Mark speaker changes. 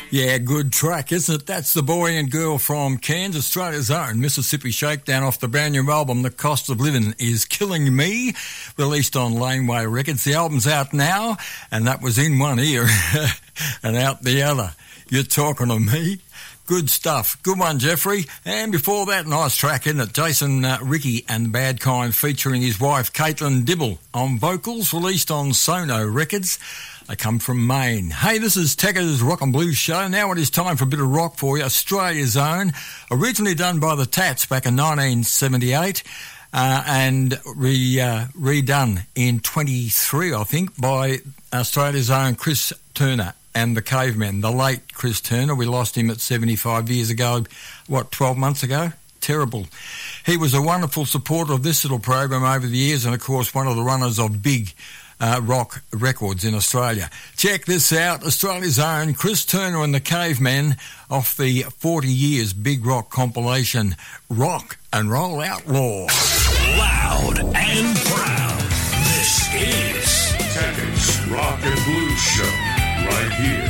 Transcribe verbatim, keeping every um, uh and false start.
Speaker 1: Yeah, good track, isn't it? That's the boy and girl from Cairns, Australia's own Mississippi Shakedown off the brand new album, The Cost of Living Is Killing Me, released on Laneway Records. The album's out now, and that was in one ear and out the other. You're talking to me? Good stuff. Good one, Jeffrey. And before that, nice track, isn't it? Jason uh, Ricky and the Bad Kind featuring his wife, Caitlin Dibble, on vocals, released on Sono Records. They come from Maine. Hey, this is Tecker's Rock and Blues Show. Now it is time for a bit of rock for you. Australia's own, originally done by the Tats back in nineteen seventy-eight, uh, and re, uh, redone in twenty-three, I think, by Australia's own Chris Turner and the Cavemen, the late Chris Turner. We lost him at seventy-five years ago, what, twelve months ago? Terrible. He was a wonderful supporter of this little program over the years, and of course one of the runners of big Uh, rock records in Australia. Check this out, Australia's own Chris Turner and the Cavemen off the forty years Big Rock compilation, Rock and Roll Outlaw.
Speaker 2: Loud and proud, this is Tecker's Rock and Blues Show, right here